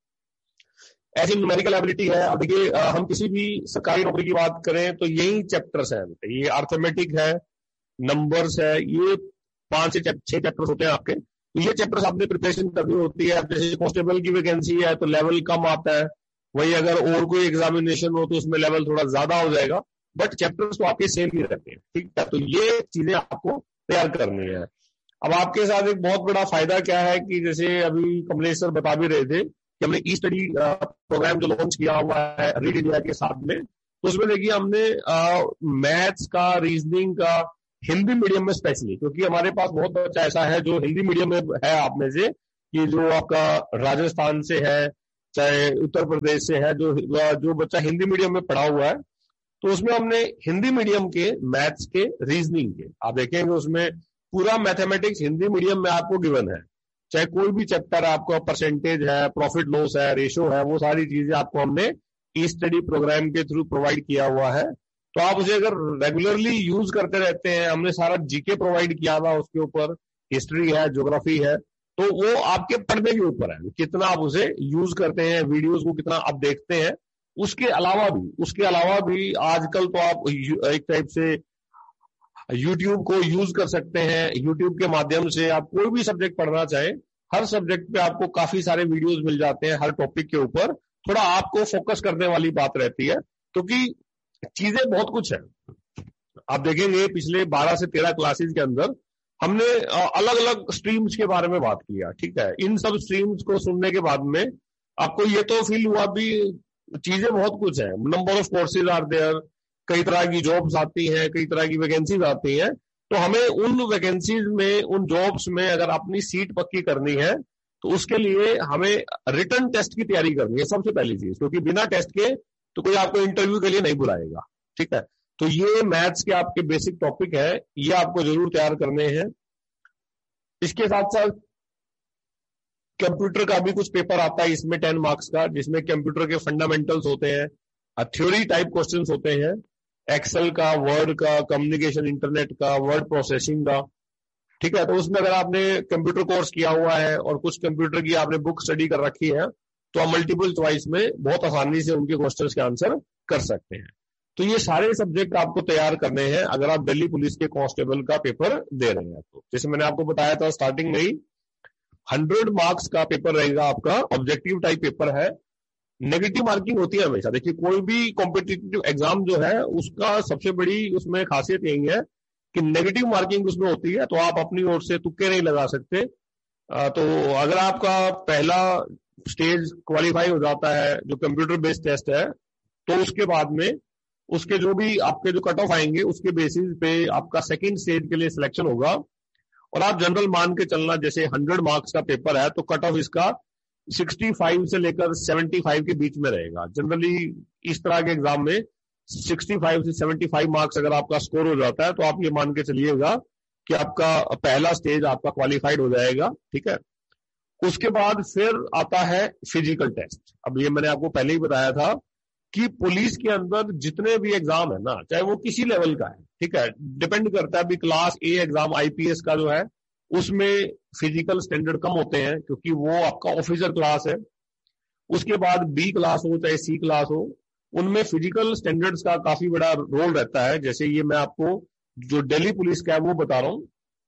ऐसी न्यूमेरिकल एबिलिटी है। अब देखिए हम किसी भी सरकारी नौकरी की बात करें तो यही चैप्टर्स हैं, ये अर्थमेटिक है, नंबर्स है, ये पांच से छह चैप्टर्स होते हैं आपके। ये चैप्टर्स आपने प्रिपरेशन करनी होती है। जैसे कांस्टेबल की वैकेंसी है तो लेवल कम आता है, वही अगर और कोई एग्जामिनेशन हो तो उसमें लेवल थोड़ा ज्यादा हो जाएगा, बट चैप्टर्स तो आपके सेम ही रहते हैं, ठीक है। तो ये चीजें आपको तैयार करनी है। अब आपके साथ एक बहुत बड़ा फायदा क्या है कि जैसे अभी कमलेश सर बता भी रहे थे कि हमने ई स्टडी प्रोग्राम जो लॉन्च किया हुआ है रीड इंडिया के साथ में, तो उसमें देखिए हमने मैथ्स का, रीजनिंग का हिंदी मीडियम में स्पेशली, क्योंकि हमारे पास बहुत बच्चा ऐसा है जो हिंदी मीडियम में है आप में से, कि जो आपका राजस्थान से है चाहे उत्तर प्रदेश से है, जो जो बच्चा हिंदी मीडियम में पढ़ा हुआ है, तो उसमें हमने हिंदी मीडियम के मैथ्स के, रीजनिंग के, आप देखेंगे उसमें पूरा मैथमेटिक्स हिंदी मीडियम में आपको गिवन है। चाहे कोई भी चैप्टर आपको परसेंटेज है, प्रॉफिट लॉस है, रेशो है, वो सारी चीजें आपको हमने ई स्टडी प्रोग्राम के थ्रू प्रोवाइड किया हुआ है। तो आप उसे अगर रेगुलरली यूज करते रहते हैं, हमने सारा जीके प्रोवाइड किया हुआ उसके ऊपर, हिस्ट्री है, ज्योग्राफी है, तो वो आपके पढ़ने के ऊपर है कितना आप उसे यूज करते हैं, वीडियोस को कितना आप देखते हैं। उसके अलावा भी उसके अलावा भी आजकल तो आप एक टाइप से यूट्यूब को यूज कर सकते हैं। यूट्यूब के माध्यम से आप कोई भी सब्जेक्ट पढ़ना चाहें, हर सब्जेक्ट पे आपको काफी सारे वीडियोस मिल जाते हैं हर टॉपिक के ऊपर। थोड़ा आपको फोकस करने वाली बात रहती है, क्योंकि चीजें बहुत कुछ है। आप देखेंगे पिछले बारह से तेरह क्लासेस के अंदर हमने अलग अलग स्ट्रीम्स के बारे में बात किया, ठीक है। इन सब स्ट्रीम्स को सुनने के बाद में आपको ये तो फील हुआ भी चीजें बहुत कुछ है, number of courses are there, कई तरह की जॉब्स आती हैं, कई तरह की वैकेंसीज आती हैं। तो हमें उन वैकेंसीज में, उन जॉब्स में अगर अपनी सीट पक्की करनी है तो उसके लिए हमें रिटन टेस्ट की तैयारी करनी है सबसे पहली चीज, क्योंकि बिना टेस्ट के तो कोई आपको इंटरव्यू के लिए नहीं बुलाएगा। ठीक है, तो ये मैथ्स के आपके बेसिक टॉपिक है, ये आपको जरूर तैयार करने हैं। इसके साथ साथ कंप्यूटर का भी कुछ पेपर आता है इसमें टेन मार्क्स का, जिसमें कंप्यूटर के फंडामेंटल्स होते हैं, थ्योरी टाइप क्वेश्चंस होते हैं, एक्सेल का, वर्ड का, कम्युनिकेशन इंटरनेट का, वर्ड प्रोसेसिंग का। ठीक है, तो उसमें अगर आपने कंप्यूटर कोर्स किया हुआ है और कुछ कंप्यूटर की आपने बुक स्टडी कर रखी है तो आप मल्टीपल चॉइस में बहुत आसानी से उनके क्वेश्चंस के आंसर कर सकते हैं। तो ये सारे सब्जेक्ट आपको तैयार करने हैं अगर आप दिल्ली पुलिस के कांस्टेबल का पेपर दे रहे हैं। तो जैसे मैंने आपको बताया था स्टार्टिंग में ही, हंड्रेड मार्क्स का पेपर रहेगा आपका, ऑब्जेक्टिव टाइप पेपर है, नेगेटिव मार्किंग होती है हमेशा। देखिए कोई भी कॉम्पिटिटिव एग्जाम जो है उसका सबसे बड़ी उसमें खासियत यही है कि नेगेटिव मार्किंग उसमें होती है, तो आप अपनी ओर से तुक्के नहीं लगा सकते। तो अगर आपका पहला स्टेज क्वालिफाई हो जाता है जो कंप्यूटर बेस्ड टेस्ट है, तो उसके बाद में उसके जो भी आपके जो कट ऑफ आएंगे उसके बेसिस पे आपका सेकंड स्टेज के लिए सिलेक्शन होगा। और आप जनरल मान के चलना, जैसे हंड्रेड मार्क्स का पेपर है तो कट ऑफ इसका पैंसठ से लेकर पचहत्तर के बीच में रहेगा। जनरली इस तरह के एग्जाम में पैंसठ से पचहत्तर मार्क्स अगर आपका स्कोर हो जाता है तो आप ये मान के चलिएगा कि आपका पहला स्टेज आपका क्वालिफाइड हो जाएगा। ठीक है, उसके बाद फिर आता है फिजिकल टेस्ट। अब ये मैंने आपको पहले ही बताया था कि पुलिस के अंदर जितने भी एग्जाम है ना, चाहे वो किसी लेवल का है, ठीक है, डिपेंड करता है। अभी क्लास ए एग्जाम आईपीएस का जो है उसमें फिजिकल स्टैंडर्ड कम होते हैं क्योंकि वो आपका ऑफिसर क्लास है। उसके बाद बी क्लास हो चाहे सी क्लास हो, उनमें फिजिकल स्टैंडर्ड्स का काफी बड़ा रोल रहता है। जैसे ये मैं आपको जो दिल्ली पुलिस का है वो बता रहा हूं,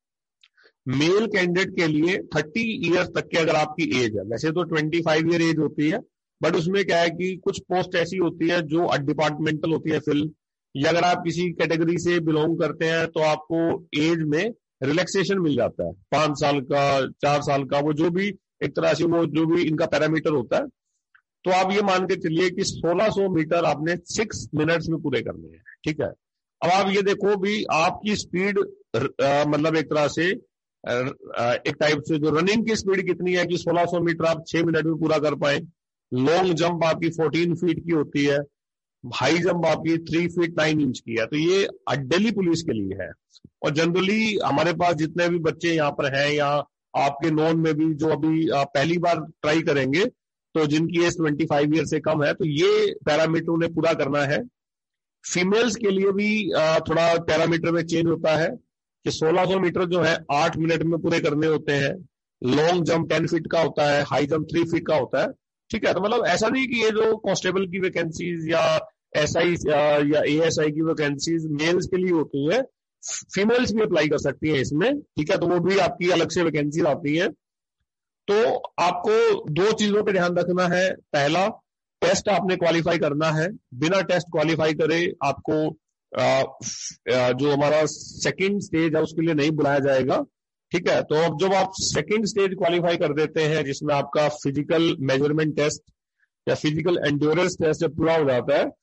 मेल कैंडिडेट के लिए थर्टी ईयर्स तक के अगर आपकी एज है, वैसे तो ट्वेंटी फाइव ईयर एज होती है, बट उसमें क्या है कि कुछ पोस्ट ऐसी होती है जो डिपार्टमेंटल होती है फिल, या अगर आप किसी कैटेगरी से बिलोंग करते हैं तो आपको एज में रिलैक्सेशन मिल जाता है, पांच साल का, चार साल का, वो जो भी एक तरह से वो जो भी इनका पैरामीटर होता है। तो आप ये मान के चलिए कि सोलह सौ मीटर आपने सिक्स मिनट्स में पूरे करने हैं। ठीक है, अब आप ये देखो भी आपकी स्पीड मतलब एक तरह से आ, एक टाइप से जो रनिंग की स्पीड कितनी है कि सोलह सौ मीटर आप छह मिनट में पूरा कर पाए। लॉन्ग जंप आपकी चौदह फीट की होती है, हाई जंप आपकी तीन फीट नाइन इंच की है। तो ये दिल्ली पुलिस के लिए है। और जनरली हमारे पास जितने भी बच्चे यहाँ पर हैं या आपके नॉन में भी जो अभी पहली बार ट्राई करेंगे तो जिनकी एज ट्वेंटी फाइव ईयर से कम है, तो ये पैरामीटर उन्हें पूरा करना है। फीमेल्स के लिए भी थोड़ा पैरामीटर में चेंज होता है कि सोलह सौ मीटर जो है आठ मिनट में पूरे करने होते हैं, लॉन्ग जंप टेन फीट का होता है, हाई जंप थ्री फीट का होता है। ठीक है, तो मतलब ऐसा नहीं कि ये जो कांस्टेबल की वैकेंसीज या एसआई या एएसआई की वैकेंसीज मेल्स के लिए होती है, फीमेल्स भी अप्लाई कर सकती है इसमें। ठीक है, तो वो भी आपकी अलग से वैकेंसीज आती है। तो आपको दो चीजों पे ध्यान रखना है। पहला, टेस्ट आपने क्वालिफाई करना है, बिना टेस्ट क्वालिफाई करे आपको आ, आ, जो हमारा सेकंड स्टेज है उसके लिए नहीं बुलाया जाएगा। ठीक है, तो अब जब आप सेकंड स्टेज क्वालिफाई कर देते हैं जिसमें आपका फिजिकल मेजरमेंट टेस्ट या फिजिकल एंड्योरेंस टेस्ट जब पूरा हो जाता है,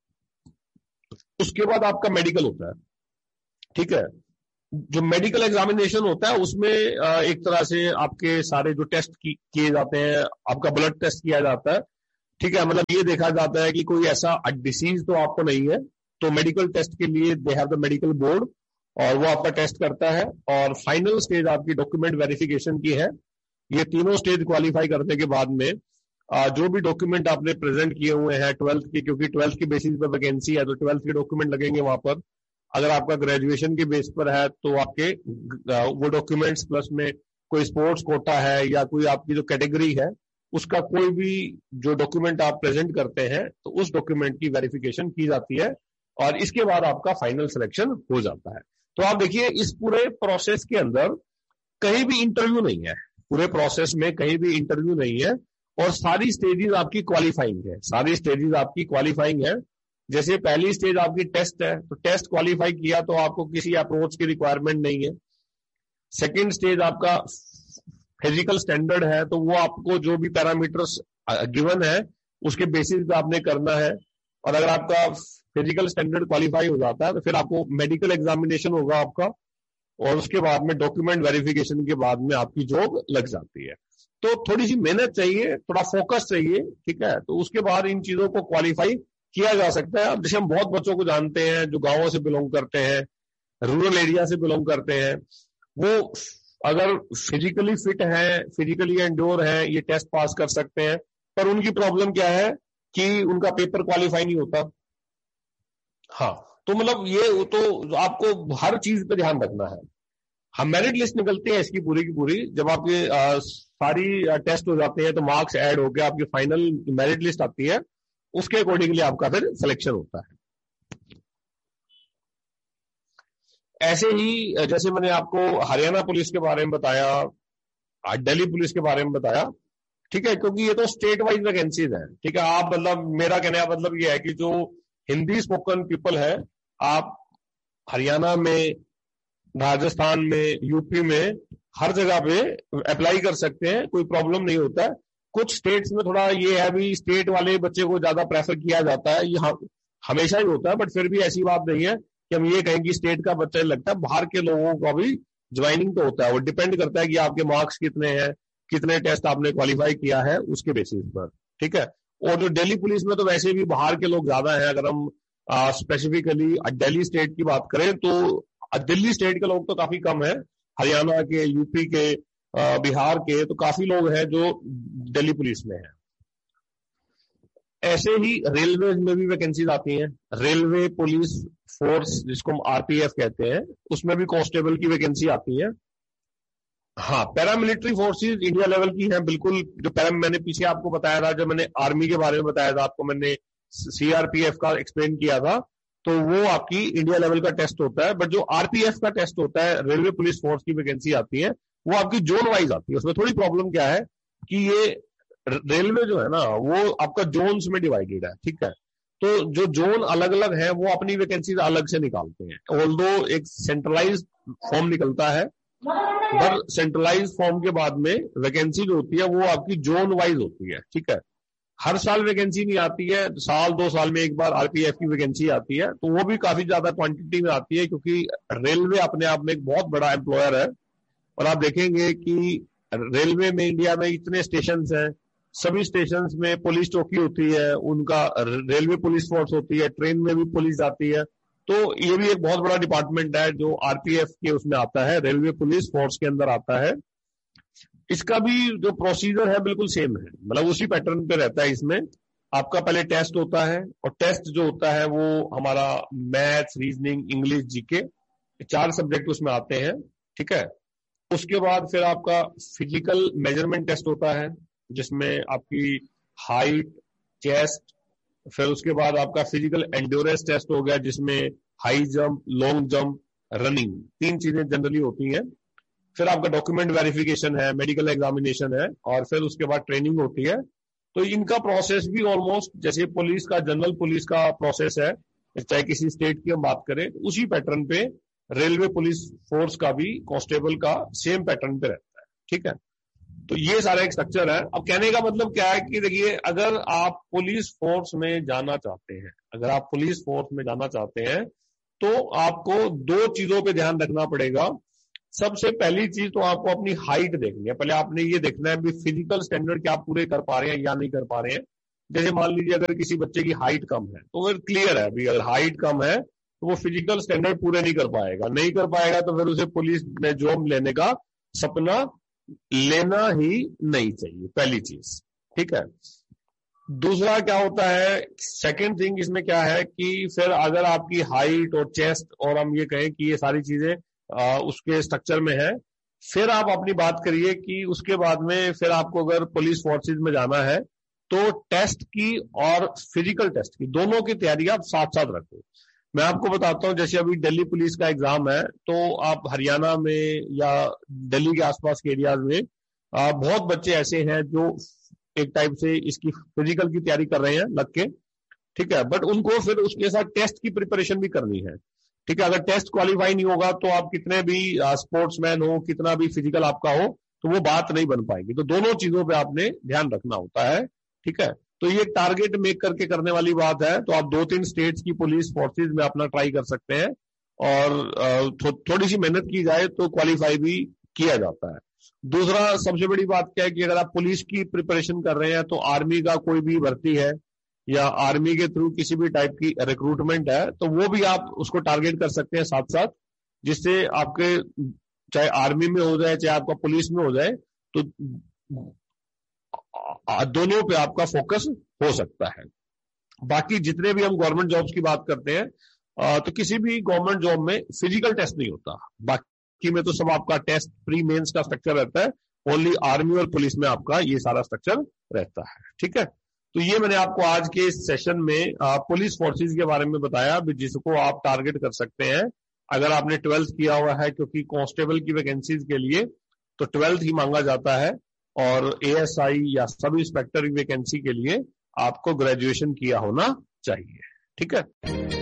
उसके बाद आपका मेडिकल होता है। ठीक है, जो मेडिकल एग्जामिनेशन होता है उसमें एक तरह से आपके सारे जो टेस्ट किए जाते हैं, आपका ब्लड टेस्ट किया जाता है। ठीक है, मतलब ये देखा जाता है कि कोई ऐसा डिसीज तो आपको नहीं है, तो मेडिकल टेस्ट के लिए they have the medical board और वो आपका टेस्ट करता है। और फाइनल स्टेज आपकी डॉक्यूमेंट वेरिफिकेशन की है। ये तीनों स्टेज क्वालिफाई करने के बाद में जो भी डॉक्यूमेंट आपने प्रेजेंट किए हुए हैं ट्वेल्थ की, क्योंकि ट्वेल्थ की बेसिस पर वैकेंसी है तो ट्वेल्थ के डॉक्यूमेंट लगेंगे वहां पर। अगर आपका ग्रेजुएशन के बेस पर है तो आपके वो डॉक्यूमेंट्स प्लस में कोई स्पोर्ट्स कोटा है या कोई आपकी जो कैटेगरी है उसका कोई भी जो डॉक्यूमेंट आप प्रेजेंट करते हैं तो उस डॉक्यूमेंट की वेरिफिकेशन की जाती है और इसके बाद आपका फाइनल सिलेक्शन हो जाता है। तो आप देखिए इस पूरे प्रोसेस के अंदर कहीं भी इंटरव्यू नहीं है, पूरे प्रोसेस में कहीं भी इंटरव्यू नहीं है और सारी स्टेजेस आपकी क्वालिफाइंग है, सारी स्टेजेस आपकी क्वालिफाइंग है। जैसे पहली स्टेज आपकी टेस्ट है, तो टेस्ट क्वालिफाई किया तो आपको किसी अप्रोच की रिक्वायरमेंट नहीं है। सेकंड स्टेज आपका फिजिकल स्टैंडर्ड है, तो वो आपको जो भी पैरामीटर्स गिवन है उसके बेसिस पे आपने करना है। और अगर आपका फिजिकल स्टैंडर्ड क्वालिफाई हो जाता है तो फिर आपको मेडिकल एग्जामिनेशन होगा आपका, और उसके बाद में डॉक्यूमेंट वेरिफिकेशन के बाद में आपकी जॉब लग जाती है। तो थोड़ी सी मेहनत चाहिए, थोड़ा फोकस चाहिए, ठीक है। तो उसके बाद इन चीजों को क्वालिफाई किया जा सकता है। अब जैसे हम बहुत बच्चों को जानते हैं जो गांवों से बिलोंग करते हैं, रूरल एरिया से बिलोंग करते हैं, वो अगर फिजिकली फिट है, फिजिकली एंड्योर है, ये टेस्ट पास कर सकते हैं, पर उनकी प्रॉब्लम क्या है कि उनका पेपर क्वालिफाई नहीं होता। हाँ, तो मतलब ये तो आपको हर चीज पे ध्यान रखना है। हम मेरिट लिस्ट निकलती है इसकी पूरी की पूरी, जब आपकी आ, सारी टेस्ट हो जाते हैं तो मार्क्स ऐड होकर आपकी फाइनल मेरिट लिस्ट आती है, उसके अकॉर्डिंगली आपका फिर सिलेक्शन होता है। ऐसे ही जैसे मैंने आपको हरियाणा पुलिस के बारे में बताया, दिल्ली पुलिस के बारे में बताया, ठीक है, क्योंकि ये तो स्टेट वाइज वैकेंसीज है, ठीक है। आप मतलब मेरा कहने का मतलब ये है कि जो हिंदी स्पोकन पीपल है, आप हरियाणा में, राजस्थान में, यूपी में, हर जगह पे अप्लाई कर सकते हैं, कोई प्रॉब्लम नहीं होता है। कुछ स्टेट्स में थोड़ा ये है भी स्टेट वाले बच्चे को ज्यादा प्रेफर किया जाता है, ये हमेशा ही होता है, बट फिर भी ऐसी बात नहीं है कि हम ये कहें कि स्टेट का बच्चा लगता है, बाहर के लोगों का भी ज्वाइनिंग तो होता है। वो डिपेंड करता है कि आपके मार्क्स कितने हैं, कितने टेस्ट आपने क्वालिफाई किया है, उसके बेसिस पर, ठीक है। और जो दिल्ली पुलिस में तो वैसे भी बाहर के लोग ज्यादा हैं। अगर हम स्पेसिफिकली दिल्ली स्टेट की बात करें तो दिल्ली स्टेट के लोग तो काफी कम है, हरियाणा के, यूपी के, आ, बिहार के तो काफी लोग हैं जो दिल्ली पुलिस में है। ऐसे ही रेलवे में भी वैकेंसीज आती हैं। रेलवे पुलिस फोर्स, जिसको हम आरपीएफ कहते हैं, उसमें भी कांस्टेबल की वैकेंसी आती है। हाँ, पैरामिलिट्री फोर्सेस इंडिया लेवल की हैं, बिल्कुल। जो पैरा मैंने पीछे आपको बताया था, जब मैंने आर्मी के बारे में बताया था आपको, मैंने सीआरपीएफ का एक्सप्लेन किया था, तो वो आपकी इंडिया लेवल का टेस्ट होता है। बट जो आरपीएफ का टेस्ट होता है, रेलवे पुलिस फोर्स की वैकेंसी आती है, वो आपकी जोन वाइज आती है। उसमें थोड़ी प्रॉब्लम क्या है कि ये रेलवे जो है ना, वो आपका जोन्स में डिवाइडेड है, ठीक है। तो जो जोन अलग अलग है वो अपनी वैकेंसीज अलग से निकालते हैं। ऑल्दो एक सेंट्रलाइज फॉर्म निकलता है, पर सेंट्रलाइज फॉर्म के बाद में वैकेंसी जो होती है वो आपकी जोन वाइज होती है, ठीक है। हर साल वैकेंसी नहीं आती है, साल दो साल में एक बार आरपीएफ की वैकेंसी आती है, तो वो भी काफी ज्यादा क्वांटिटी में आती है, क्योंकि रेलवे अपने आप में एक बहुत बड़ा एम्प्लॉयर है। और आप देखेंगे कि रेलवे में इंडिया में इतने स्टेशन हैं, सभी स्टेशन में पुलिस चौकी होती है, उनका रेलवे पुलिस फोर्स होती है, ट्रेन में भी पुलिस आती है। तो ये भी एक बहुत बड़ा डिपार्टमेंट है जो आरपीएफ के उसमें आता है, रेलवे पुलिस फोर्स के अंदर आता है। इसका भी जो प्रोसीजर है बिल्कुल सेम है, मतलब उसी पैटर्न पे रहता है। इसमें आपका पहले टेस्ट होता है, और टेस्ट जो होता है वो हमारा मैथ्स, रीजनिंग, इंग्लिश, जीके, चार सब्जेक्ट उसमें आते हैं, ठीक है। उसके बाद फिर आपका फिजिकल मेजरमेंट टेस्ट होता है, जिसमें आपकी हाइट, चेस्ट, फिर उसके बाद आपका फिजिकल एंड्योरेंस टेस्ट हो गया, जिसमें high jump, long jump, running, तीन चीजें जनरली होती हैं। फिर आपका डॉक्यूमेंट वेरिफिकेशन है, मेडिकल एग्जामिनेशन है, और फिर उसके बाद ट्रेनिंग होती है। तो इनका प्रोसेस भी ऑलमोस्ट जैसे पुलिस का, जनरल पुलिस का प्रोसेस है, चाहे किसी स्टेट की हम बात करें, उसी पैटर्न पे रेलवे पुलिस फोर्स का भी, कांस्टेबल का सेम पैटर्न पे रहता है, ठीक है। तो ये सारा एक स्ट्रक्चर है। अब कहने का मतलब क्या है कि देखिए, अगर आप पुलिस फोर्स में जाना चाहते हैं, अगर आप पुलिस फोर्स में जाना चाहते हैं तो आपको दो चीजों पे ध्यान रखना पड़ेगा। सबसे पहली चीज तो आपको अपनी हाइट देखनी है। पहले आपने ये देखना है भी फिजिकल स्टैंडर्ड क्या आप पूरे कर पा रहे हैं या नहीं कर पा रहे हैं। जैसे मान लीजिए अगर किसी बच्चे की हाइट कम है तो फिर क्लियर है भी, अगर हाइट कम है तो वो फिजिकल स्टैंडर्ड पूरे नहीं कर पाएगा, नहीं कर पाएगा तो फिर उसे पुलिस में जॉब लेने का सपना लेना ही नहीं चाहिए, पहली चीज, ठीक है। दूसरा क्या होता है, सेकंड थिंग इसमें क्या है कि फिर अगर आपकी हाइट और चेस्ट और हम ये कहें कि ये सारी चीजें आ, उसके स्ट्रक्चर में है, फिर आप अपनी बात करिए कि उसके बाद में फिर आपको अगर पुलिस फोर्सेज में जाना है तो टेस्ट की और फिजिकल टेस्ट की दोनों की तैयारी आप साथ साथ रखो। मैं आपको बताता हूँ, जैसे अभी दिल्ली पुलिस का एग्जाम है, तो आप हरियाणा में या दिल्ली के आसपास के एरियाज में आ, बहुत बच्चे ऐसे हैं जो एक टाइप से इसकी फिजिकल की तैयारी कर रहे हैं लग के, ठीक है। बट उनको फिर उसके साथ टेस्ट की प्रिपरेशन भी करनी है, ठीक है। अगर टेस्ट क्वालिफाई नहीं होगा तो आप कितने भी स्पोर्ट्समैन हो, कितना भी फिजिकल आपका हो, तो वो बात नहीं बन पाएगी। तो दोनों चीजों पे आपने ध्यान रखना होता है, ठीक है। तो ये टारगेट मेक करके करने वाली बात है। तो आप दो तीन स्टेट्स की पुलिस फोर्सेज में अपना ट्राई कर सकते हैं, और थो, थोड़ी सी मेहनत की जाए तो क्वालिफाई भी किया जाता है। दूसरा सबसे बड़ी बात क्या है कि अगर आप पुलिस की प्रिपरेशन कर रहे हैं तो आर्मी का कोई भी भर्ती है या आर्मी के थ्रू किसी भी टाइप की रिक्रूटमेंट है तो वो भी आप उसको टारगेट कर सकते हैं साथ साथ, जिससे आपके चाहे आर्मी में हो जाए चाहे आपका पुलिस में हो जाए तो दोनों पे आपका फोकस हो सकता है। बाकी जितने भी हम गवर्नमेंट जॉब्स की बात करते हैं तो किसी भी गवर्नमेंट जॉब में फिजिकल टेस्ट नहीं होता, बाकी में तो सब आपका टेस्ट प्री मेंस का स्ट्रक्चर रहता है। ओनली आर्मी और पुलिस में आपका ये सारा स्ट्रक्चर रहता है। ठीक है, तो ये मैंने आपको आज के इस सेशन में पुलिस फोर्सेस के बारे में बताया जिसको आप टारगेट कर सकते हैं अगर आपने ट्वेल्थ किया हुआ है, क्योंकि कांस्टेबल की वैकेंसीज के लिए तो ट्वेल्थ ही मांगा जाता है और एएसआई या सब इंस्पेक्टर की वैकेंसी के लिए आपको ग्रेजुएशन किया होना चाहिए। ठीक है।